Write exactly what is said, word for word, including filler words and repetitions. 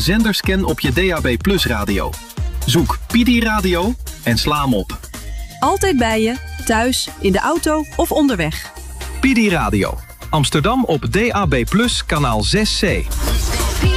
zenderscan op je D A B Plus radio. Zoek P D Radio en sla hem op. Altijd bij je, thuis, in de auto of onderweg. P D Radio. Amsterdam op D A B Plus, kanaal zes C.